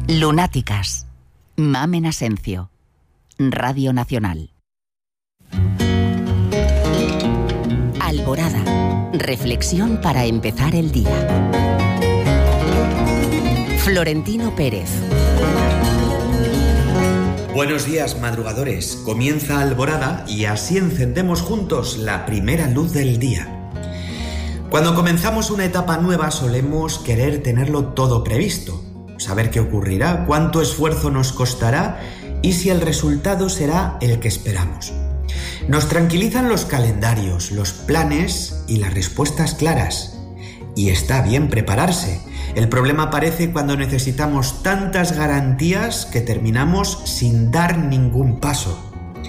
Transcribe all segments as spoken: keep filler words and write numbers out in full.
Lunáticas. Mamen Asencio. Radio Nacional. Alborada. Reflexión para empezar el día. Florentino Pérez. Buenos días, madrugadores. Comienza Alborada y así encendemos juntos la primera luz del día. Cuando comenzamos una etapa nueva solemos querer tenerlo todo previsto, saber qué ocurrirá, cuánto esfuerzo nos costará y si el resultado será el que esperamos. Nos tranquilizan los calendarios, los planes y las respuestas claras. Y está bien prepararse. El problema aparece cuando necesitamos tantas garantías que terminamos sin dar ningún paso.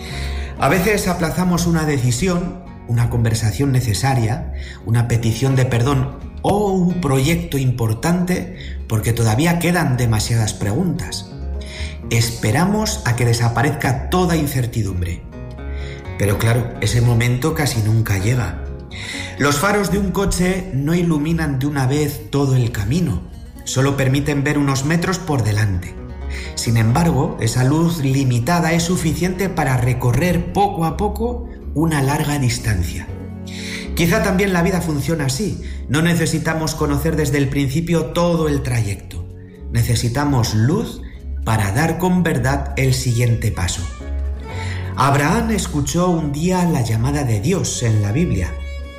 A veces aplazamos una decisión, una conversación necesaria, una petición de perdón o un proyecto importante porque todavía quedan demasiadas preguntas. Esperamos a que desaparezca toda incertidumbre. Pero claro, ese momento casi nunca llega. Los faros de un coche no iluminan de una vez todo el camino, solo permiten ver unos metros por delante. Sin embargo, esa luz limitada es suficiente para recorrer poco a poco una larga distancia. Quizá también la vida funciona así. No necesitamos conocer desde el principio todo el trayecto. Necesitamos luz para dar con verdad el siguiente paso. Abraham escuchó un día la llamada de Dios en la Biblia.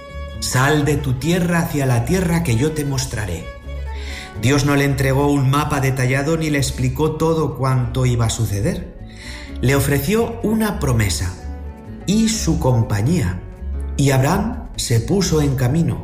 Sal de tu tierra hacia la tierra que yo te mostraré. Dios no le entregó un mapa detallado ni le explicó todo cuanto iba a suceder. Le ofreció una promesa y su compañía. Y Abraham se puso en camino.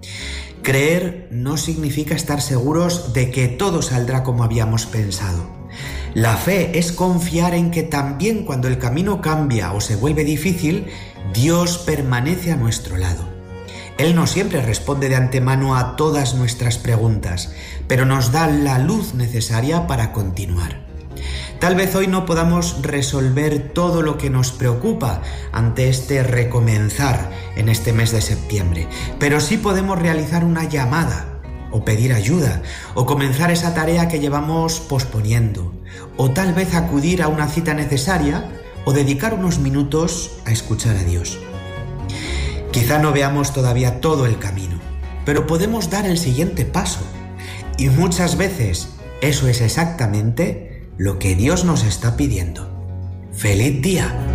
Creer no significa estar seguros de que todo saldrá como habíamos pensado. La fe es confiar en que también cuando el camino cambia o se vuelve difícil, Dios permanece a nuestro lado. Él no siempre responde de antemano a todas nuestras preguntas, pero nos da la luz necesaria para continuar. Tal vez hoy no podamos resolver todo lo que nos preocupa ante este recomenzar en este mes de septiembre, pero sí podemos realizar una llamada, o pedir ayuda, o comenzar esa tarea que llevamos posponiendo, o tal vez acudir a una cita necesaria, o dedicar unos minutos a escuchar a Dios. Quizá no veamos todavía todo el camino, pero podemos dar el siguiente paso. Y muchas veces eso es exactamente lo que Dios nos está pidiendo. ¡Feliz día!